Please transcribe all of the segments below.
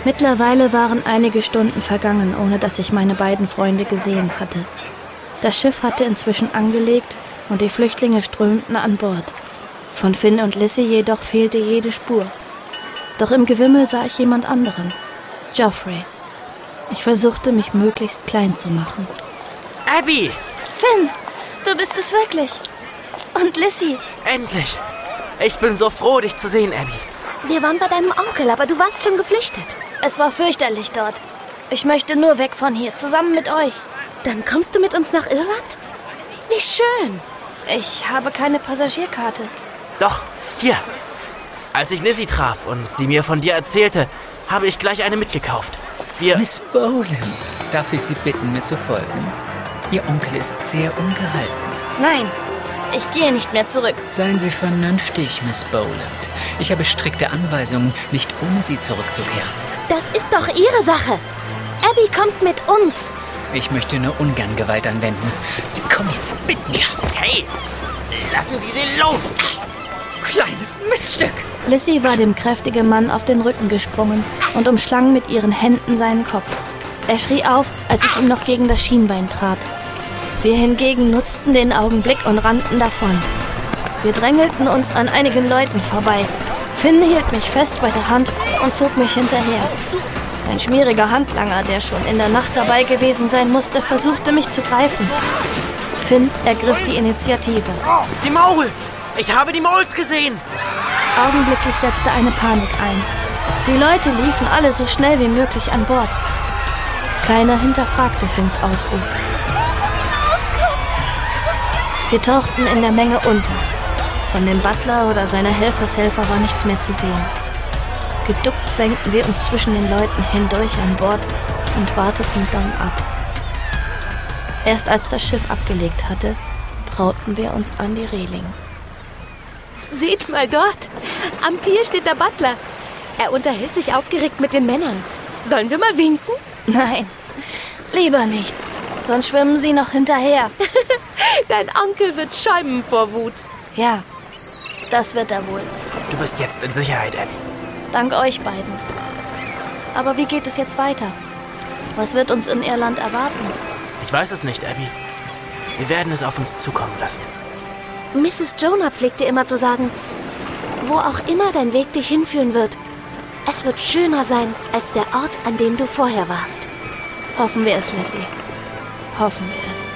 Mittlerweile waren einige Stunden vergangen, ohne dass ich meine beiden Freunde gesehen hatte. Das Schiff hatte inzwischen angelegt und die Flüchtlinge strömten an Bord. Von Finn und Lissy jedoch fehlte jede Spur. Doch im Gewimmel sah ich jemand anderen. Geoffrey. Ich versuchte, mich möglichst klein zu machen. Abby! Finn, du bist es wirklich. Und Lissy. Endlich! Ich bin so froh, dich zu sehen, Abby. Wir waren bei deinem Onkel, aber du warst schon geflüchtet. Es war fürchterlich dort. Ich möchte nur weg von hier, zusammen mit euch. Dann kommst du mit uns nach Irland? Wie schön. Ich habe keine Passagierkarte. Doch, hier. Als ich Lissy traf und sie mir von dir erzählte, habe ich gleich eine mitgekauft. Miss Boland, darf ich Sie bitten, mir zu folgen? Ihr Onkel ist sehr ungehalten. Nein, ich gehe nicht mehr zurück. Seien Sie vernünftig, Miss Boland. Ich habe strikte Anweisungen, nicht ohne Sie zurückzukehren. Das ist doch Ihre Sache. Abby kommt mit uns. Ich möchte nur ungern Gewalt anwenden. Sie kommen jetzt mit mir. Hey, lassen Sie sie los! Kleines Miststück. Lissy war dem kräftigen Mann auf den Rücken gesprungen und umschlang mit ihren Händen seinen Kopf. Er schrie auf, als ich ihm noch gegen das Schienbein trat. Wir hingegen nutzten den Augenblick und rannten davon. Wir drängelten uns an einigen Leuten vorbei. Finn hielt mich fest bei der Hand und zog mich hinterher. Ein schmieriger Handlanger, der schon in der Nacht dabei gewesen sein musste, versuchte mich zu greifen. Finn ergriff die Initiative. Die Moles! Ich habe die Moles gesehen! Augenblicklich setzte eine Panik ein. Die Leute liefen alle so schnell wie möglich an Bord. Keiner hinterfragte Finns Ausruf. Wir tauchten in der Menge unter. Von dem Butler oder seiner Helfershelfer war nichts mehr zu sehen. Geduckt zwängten wir uns zwischen den Leuten hindurch an Bord und warteten dann ab. Erst als das Schiff abgelegt hatte, trauten wir uns an die Reling. Seht mal dort. Am Pier steht der Butler. Er unterhält sich aufgeregt mit den Männern. Sollen wir mal winken? Nein, lieber nicht. Sonst schwimmen sie noch hinterher. Dein Onkel wird schäumen vor Wut. Ja, das wird er wohl. Du bist jetzt in Sicherheit, Abby. Dank euch beiden. Aber wie geht es jetzt weiter? Was wird uns in Irland erwarten? Ich weiß es nicht, Abby. Wir werden es auf uns zukommen lassen. Mrs. Jonah pflegte immer zu sagen, wo auch immer dein Weg dich hinführen wird, es wird schöner sein als der Ort, an dem du vorher warst. Hoffen wir es, Lissy. Hoffen wir es.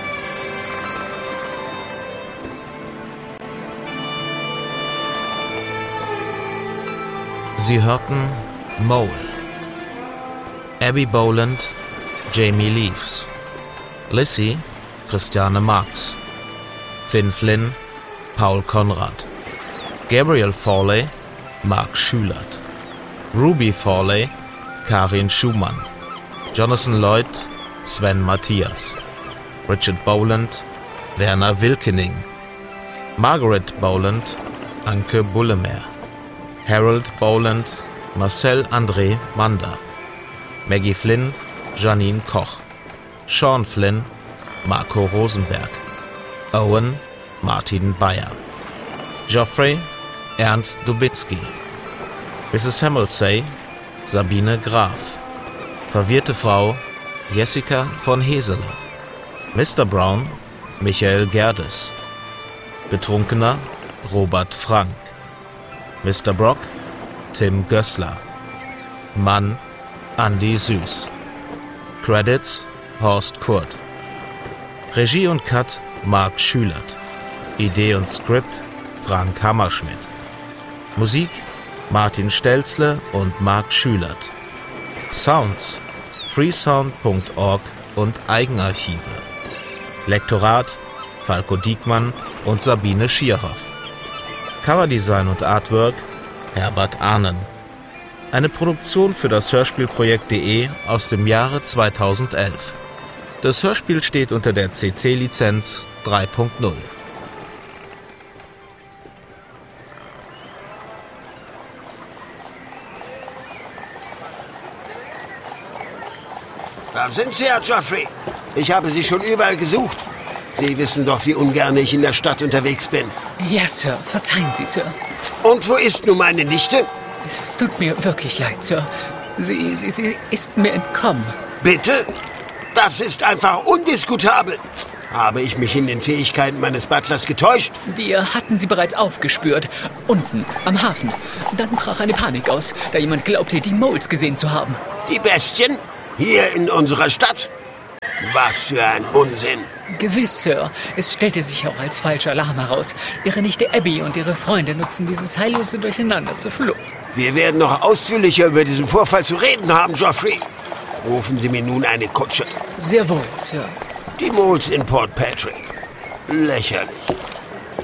Sie hörten Mole. Abby Boland, Jamie Leaves. Lissy, Christiane Marx. Finn Flynn, Paul Konrad. Gabriel Fawley, Mark Schülert. Ruby Fawley, Karin Schumann. Jonathan Lloyd, Sven Matthias. Richard Boland, Werner Wilkening. Margaret Boland, Anke Bullemer. Harold Boland, Marcel André Mander. Maggie Flynn, Janine Koch. Sean Flynn, Marco Rosenberg. Owen, Martin Bayer. Geoffrey, Ernst Dubitzky. Mrs. Hamilsay, Sabine Graf. Verwirrte Frau, Jessica von Hesele. Mr. Brown, Michael Gerdes. Betrunkener, Robert Frank. Mr. Brock, Tim Gößler. Mann, Andi Süß. Credits, Horst Kurt. Regie und Cut, Marc Schülert. Idee und Skript, Frank Hammerschmidt. Musik, Martin Stelzle und Marc Schülert. Sounds, freesound.org und Eigenarchive. Lektorat, Falko Diekmann und Sabine Schierhoff. Coverdesign und Artwork, Herbert Ahnen. Eine Produktion für das Hörspielprojekt.de aus dem Jahre 2011. Das Hörspiel steht unter der CC-Lizenz 3.0. Da sind Sie, Herr Geoffrey. Ich habe Sie schon überall gesucht. Sie wissen doch, wie ungern ich in der Stadt unterwegs bin. Ja, Sir. Verzeihen Sie, Sir. Und wo ist nun meine Nichte? Es tut mir wirklich leid, Sir. Sie ist mir entkommen. Bitte? Das ist einfach undiskutabel. Habe ich mich in den Fähigkeiten meines Butlers getäuscht? Wir hatten sie bereits aufgespürt. Unten, am Hafen. Dann brach eine Panik aus, da jemand glaubte, die Moles gesehen zu haben. Die Bestien? Hier in unserer Stadt? Was für ein Unsinn. Gewiss, Sir. Es stellte sich auch als falscher Alarm heraus. Ihre Nichte Abby und ihre Freunde nutzten dieses heillose Durcheinander zur Flucht. Wir werden noch ausführlicher über diesen Vorfall zu reden haben, Geoffrey. Rufen Sie mir nun eine Kutsche. Sehr wohl, Sir. Die Moles in Port Patrick. Lächerlich.